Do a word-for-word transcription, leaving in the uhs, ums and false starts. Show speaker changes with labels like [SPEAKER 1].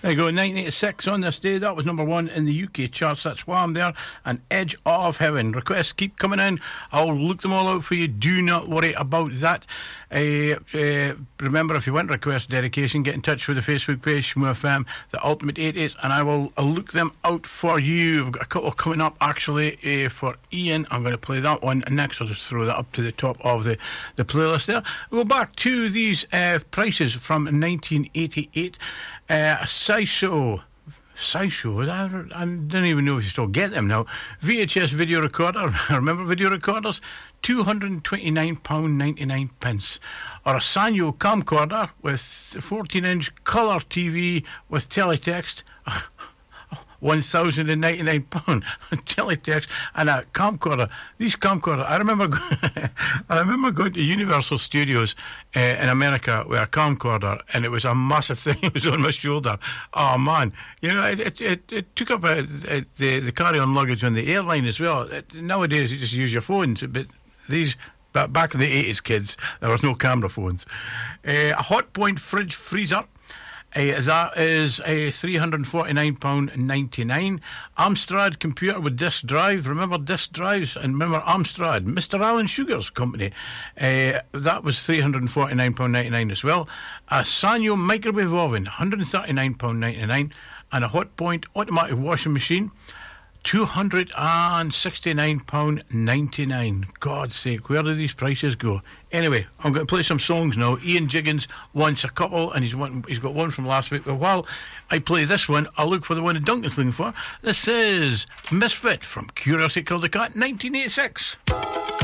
[SPEAKER 1] There you go, nineteen eighty-six on this day. That was number one in the U K charts. That's Wham there, and Edge of Heaven. Requests keep coming in. I'll look them all out for you. Do not worry about that. Uh, uh, remember, if you want request dedication, get in touch with the Facebook page, Shmoo F M, the Ultimate eighties, and I will I'll look them out for you. I've got a couple coming up actually uh, for Ian. I'm going to play that one, and next I'll just throw that up to the top of the, the playlist there. We'll go back to these uh, prices from nineteen eighty-eight. Uh, Saiso. Saiso, I, I don't even know if you still get them now. V H S video recorder, remember video recorders? two hundred twenty-nine pounds ninety-nine. Or a Sanyo camcorder with fourteen inch colour T V with teletext, one thousand ninety-nine pounds teletext, and a camcorder. These camcorders, I remember I remember going to Universal Studios uh, in America with a camcorder, and it was a massive thing. It was on my shoulder. Oh man, you know, it it, it, it took up a, a, the, the carry-on luggage on the airline as well. It, nowadays you just use your phones, but these, back in the eighties, kids, there was no camera phones. Uh, a Hot Point fridge freezer. Uh, that is uh, three hundred forty-nine pounds ninety-nine. Amstrad computer with disk drive. Remember disk drives? And remember Amstrad, Mister Alan Sugar's company. Uh, that was three hundred forty-nine pounds ninety-nine as well. A Sanyo microwave oven, one hundred thirty-nine pounds ninety-nine. And a Hot Point automatic washing machine, two hundred sixty-nine pounds ninety-nine. God's sake, where do these prices go? Anyway, I'm going to play some songs now. Ian Jiggins wants a couple, and he's one, he's got one from last week. But while I play this one, I'll look for the one that Duncan's looking for. This is Misfit from Curiosity Killed the Cat, nineteen eighty-six.